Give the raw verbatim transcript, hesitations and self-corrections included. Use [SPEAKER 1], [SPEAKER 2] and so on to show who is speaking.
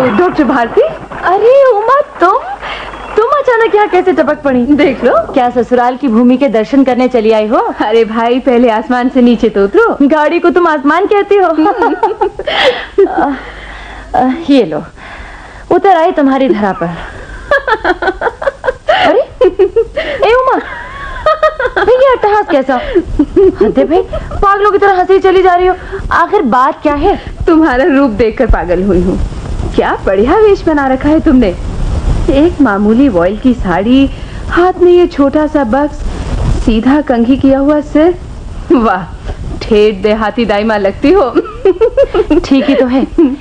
[SPEAKER 1] Doctor Bharti.
[SPEAKER 2] अरे उमा, तुम तुम अचानक यहाँ कैसे टपक पड़ी?
[SPEAKER 1] देख लो,
[SPEAKER 2] क्या ससुराल की भूमि के दर्शन करने चली आई हो?
[SPEAKER 1] अरे भाई, पहले आसमान से नीचे तो उतरो।
[SPEAKER 2] गाड़ी को तुम आसमान कहती हो? आ, आ, ये लो, उतर आई तुम्हारी धरा पर। अरे ए उमा, ये अट्टहास कैसा? हदे भाई, पागलों की तरह हंसी चली जा रही हो। आखिर बात क्या है?
[SPEAKER 1] तुम्हारा रूप देखकर पागल हुई हूँ। क्या बढ़िया वेश बना रखा है तुमने। एक मामूली वॉयल की साड़ी, हाथ में ये छोटा सा बक्स, सीधा कंघी किया हुआ सिर। वाह, ठेठ देहाती दाइमा लगती हो।
[SPEAKER 2] ठीक ही तो है।